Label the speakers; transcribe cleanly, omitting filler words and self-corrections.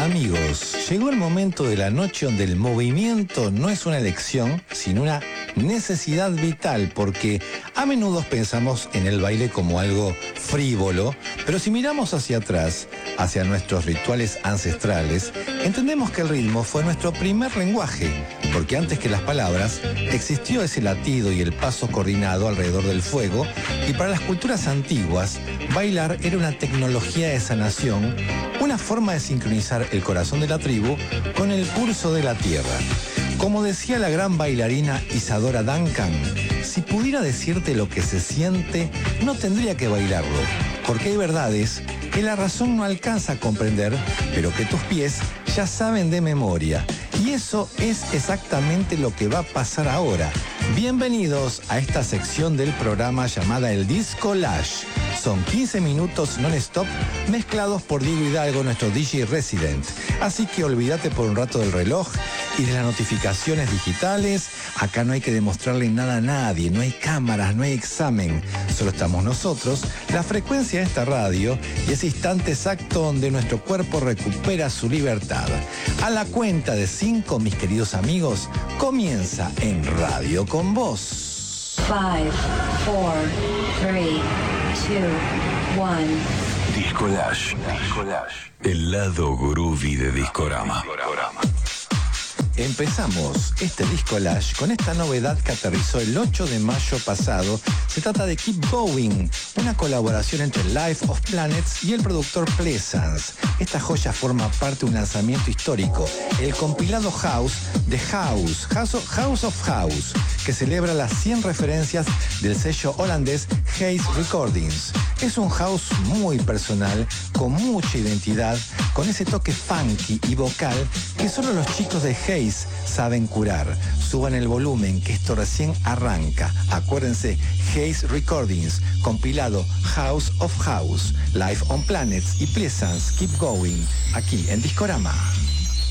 Speaker 1: Amigos, llegó el momento de la noche donde el movimiento no es una elección, sino una necesidad vital, porque a menudo pensamos en el baile como algo frívolo, pero si miramos hacia atrás, hacia nuestros rituales ancestrales, entendemos que el ritmo fue nuestro primer lenguaje, porque antes que las palabras existió ese latido y el paso coordinado alrededor del fuego, y para las culturas antiguas, bailar era una tecnología de sanación, una forma de sincronizar el corazón de la tribu con el pulso de la tierra. Como decía la gran bailarina Isadora Duncan, si pudiera decirte lo que se siente, no tendría que bailarlo, porque hay verdades que la razón no alcanza a comprender, pero que tus pies ya saben de memoria. Y eso es exactamente lo que va a pasar ahora. Bienvenidos a esta sección del programa llamada el Disco Lash. Son 15 minutos non-stop mezclados por Diego Hidalgo, nuestro DJ resident. Así que olvídate por un rato del reloj y de las notificaciones digitales. Acá no hay que demostrarle nada a nadie, no hay cámaras, no hay examen. Solo estamos nosotros, la frecuencia de esta radio y ese instante exacto donde nuestro cuerpo recupera su libertad. A la cuenta de 5, mis queridos amigos, comienza en Radio con Vos.
Speaker 2: 5, 4, 3, 2, 1.
Speaker 3: Disco Lash. El lado groovy de Discorama.
Speaker 1: Empezamos este Disco Lash con esta novedad que aterrizó el 8 de mayo pasado. Se trata de Keep Going, una colaboración entre Life of Planets y el productor Pleasance. Esta joya forma parte de un lanzamiento histórico, el compilado House de House of House, que celebra las 100 referencias del sello holandés Haze Recordings. Es un house muy personal, con mucha identidad, con ese toque funky y vocal que solo los chicos de Haze saben curar. Suban el volumen, que esto recién arranca. Acuérdense, Haze Recordings, compilado House of House, Life on Planets y Pleasance, Keep Going, aquí en Discorama.